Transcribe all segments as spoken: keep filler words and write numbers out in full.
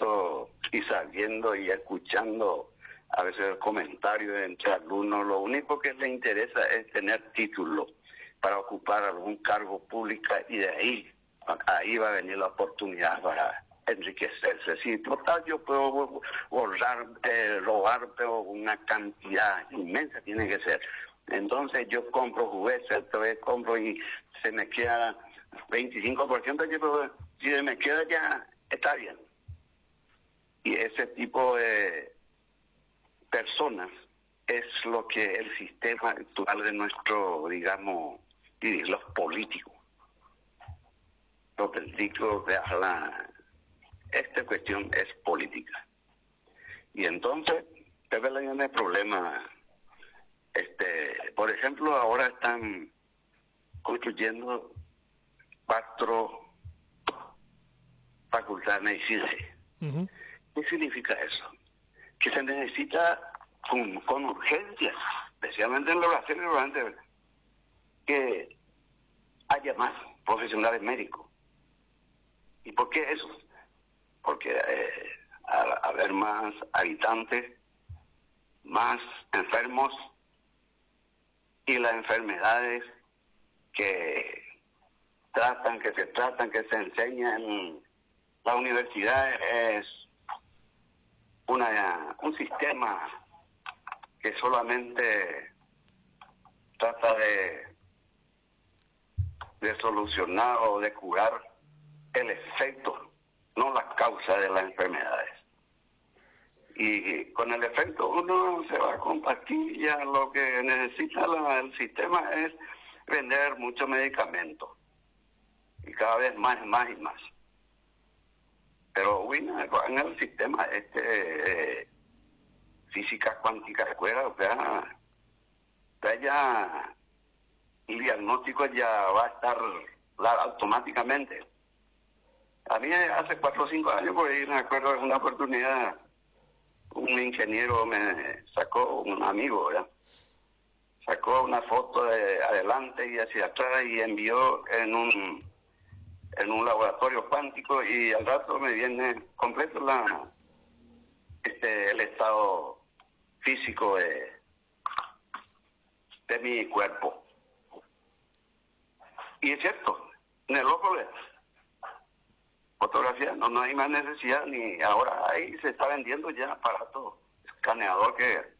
visto y sabiendo y escuchando a veces el comentario entre alumnos, lo único que les interesa es tener título para ocupar algún cargo público y de ahí, ahí va a venir la oportunidad para enriquecerse. Si total yo puedo borrar, eh, robar, pero una cantidad inmensa tiene que ser. Entonces yo compro juguetes, otra vez compro y se me queda veinticinco por ciento, yo, si se me queda ya está bien. Y ese tipo de personas es lo que el sistema actual de nuestro, digamos, y los políticos, los políticos de la, esta cuestión es política. Y entonces, debe haber un problema. Este, por ejemplo, ahora están construyendo cuatro facultades de medicina. Uh-huh. ¿Qué significa eso? Que se necesita con, con urgencia, especialmente en la oración durante que haya más profesionales médicos. ¿Y por qué eso? Porque eh, al haber más habitantes, más enfermos, y las enfermedades que tratan, que se tratan, que se enseñan en la universidad es una, un sistema que solamente trata de, de solucionar o de curar el efecto, no la causa de las enfermedades. Y con el efecto uno se va con pastillas, lo que necesita la, el sistema es vender muchos medicamentos. Y cada vez más, más y más. Pero bueno, en el sistema este eh, física cuántica, recuerda, o sea, ya el diagnóstico ya va a estar la, automáticamente. A mí hace cuatro o cinco años, por ahí me acuerdo de una oportunidad, un ingeniero me sacó, un amigo, ¿verdad? Sacó una foto de adelante y hacia atrás y envió en un en un laboratorio cuántico y al rato me viene completo la este el estado físico de, de mi cuerpo. Y es cierto, en el ojo de fotografía no, no hay más necesidad, ni ahora ahí se está vendiendo ya aparato escaneador que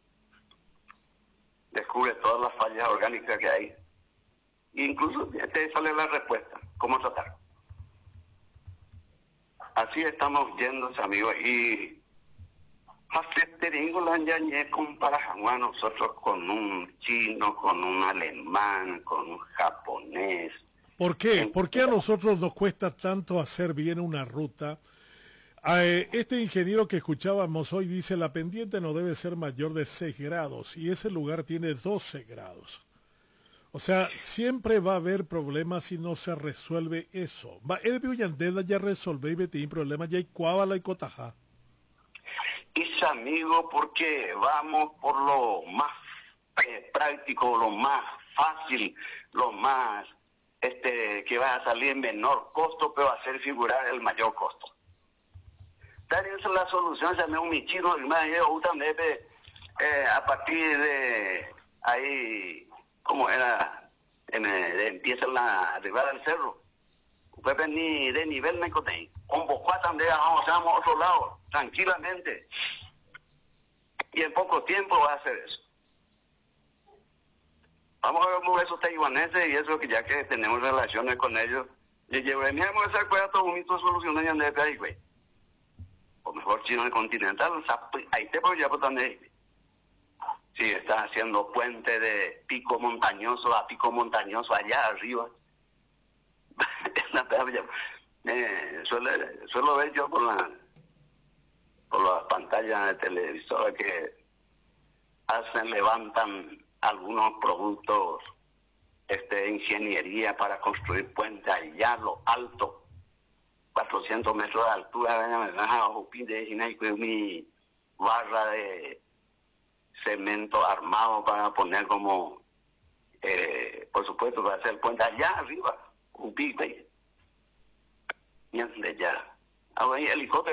descubre todas las fallas orgánicas que hay. E incluso te sale la respuesta, cómo tratar. Así estamos yendo, amigos, y ya comparamos nosotros con un chino, con un alemán, con un japonés. ¿Por qué? ¿Por qué a nosotros nos cuesta tanto hacer bien una ruta? Eh, este ingeniero que escuchábamos hoy dice la pendiente no debe ser mayor de seis grados y ese lugar tiene doce grados. O sea, siempre va a haber problemas si no se resuelve eso. Va, el Villandela ya resolve y tiene problemas ya hay cuábala y cotajá. Y amigo, porque vamos por lo más eh, práctico, lo más fácil, lo más este que va a salir en menor costo, pero va a hacer figurar el mayor costo. Tal es la solución, se me un michino, y más yo también eh, a partir de ahí, como era, en, eh, empieza la arribada del cerro. Usted ni de nivel me conté. Un poco también vamos a otro lado, tranquilamente. Y en poco tiempo va a hacer eso. Vamos a ver cómo esos taiwaneses y eso que ya que tenemos relaciones con ellos. Y llevé mi amor esa cueva todo un mito soluciones en el país, güey. O mejor China continental, ahí te voy a también. Sí, está haciendo puente de pico montañoso a pico montañoso allá arriba. eh, suele, suelo ver yo por la por las pantallas de televisora que hacen, levantan algunos productos este ingeniería para construir puentes allá a lo alto, cuatrocientos metros de altura, mi barra de cemento armado para poner como eh, por supuesto para hacer el puente allá arriba, un pipe y de ya ahora hay helicóptero